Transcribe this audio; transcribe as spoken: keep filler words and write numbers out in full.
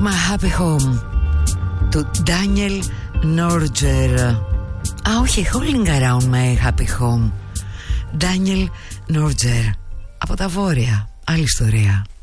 My Happy Home του Daniel Norgler. Α, όχι, Calling Around My Happy Home. Daniel Norgler. Από τα βόρεια. Άλλη ιστορία.